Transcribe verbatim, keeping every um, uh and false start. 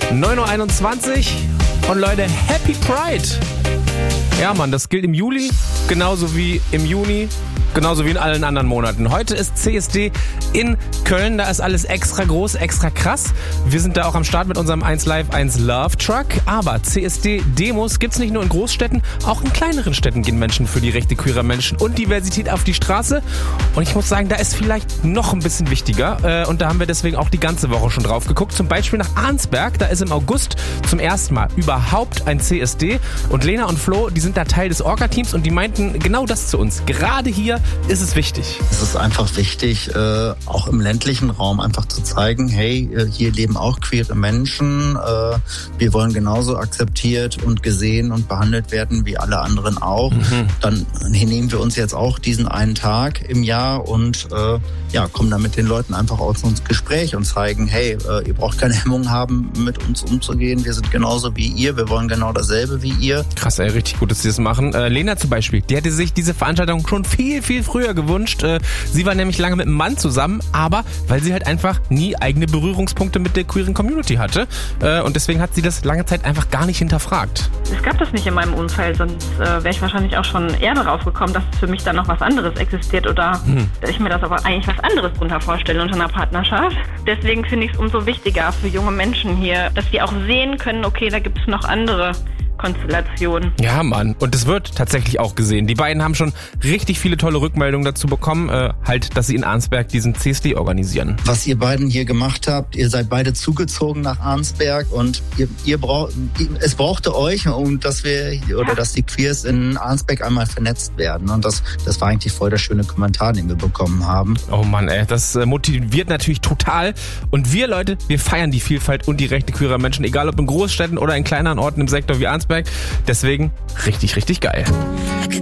neun Uhr einundzwanzig und Leute, Happy Pride! Ja, Mann, das gilt im Juli genauso wie im Juni, genauso wie in allen anderen Monaten. Heute ist C S D in Köln, da ist alles extra groß, extra krass. Wir sind da auch am Start mit unserem eins Live eins Love Truck. Aber C S D-Demos gibt's nicht nur in Großstädten, auch in kleineren Städten gehen Menschen für die Rechte queerer Menschen und Diversität auf die Straße. Und ich muss sagen, da ist vielleicht noch ein bisschen wichtiger. Und da haben wir deswegen auch die ganze Woche schon drauf geguckt. Zum Beispiel nach Arnsberg, da ist im August zum ersten Mal überhaupt ein C S D. Und Lena und Flo, die sind da Teil des Orga-Teams und die meinten genau das zu uns. Gerade hier ist es wichtig. Es ist einfach wichtig, äh, auch im ländlichen Raum einfach zu zeigen, hey, hier leben auch queere Menschen. Äh, wir wollen genauso akzeptiert und gesehen und behandelt werden wie alle anderen auch. Mhm. Dann nehmen wir uns jetzt auch diesen einen Tag im Jahr und äh, ja, kommen dann mit den Leuten einfach aus ins Gespräch und zeigen, hey, äh, ihr braucht keine Hemmung haben, mit uns umzugehen. Wir sind genauso wie ihr. Wir wollen genau dasselbe wie ihr. Krass, ey, richtig gut, dass sie das machen. Äh, Lena zum Beispiel, die hätte sich diese Veranstaltung schon viel, viel früher gewünscht. Äh, sie war nämlich lange mit einem Mann zusammen, aber weil sie halt einfach nie eigene Berührungspunkte mit der queeren Community hatte. Äh, und deswegen hat sie das lange Zeit einfach gar nicht hinterfragt. Es gab das nicht in meinem Umfeld, sonst äh, wäre ich wahrscheinlich auch schon eher darauf gekommen, dass für mich dann noch was anderes existiert oder hm. ich mir das aber eigentlich was anderes drunter vorstelle unter einer Partnerschaft. Deswegen finde ich es umso wichtiger für junge Menschen hier, dass die auch sehen können, okay, da gibt es noch andere Konstellation. Ja, Mann. Und es wird tatsächlich auch gesehen. Die beiden haben schon richtig viele tolle Rückmeldungen dazu bekommen, äh, halt, dass sie in Arnsberg diesen C S D organisieren. Was ihr beiden hier gemacht habt, ihr seid beide zugezogen nach Arnsberg und ihr, ihr braucht, es brauchte euch, um dass wir oder dass die Queers in Arnsberg einmal vernetzt werden. Und das, das war eigentlich voll der schöne Kommentar, den wir bekommen haben. Oh Mann, ey, das äh, motiviert natürlich total. Und wir, Leute, wir feiern die Vielfalt und die Rechte queerer Menschen, egal ob in Großstädten oder in kleineren Orten im Sektor wie Arnsberg. Deswegen richtig, richtig geil.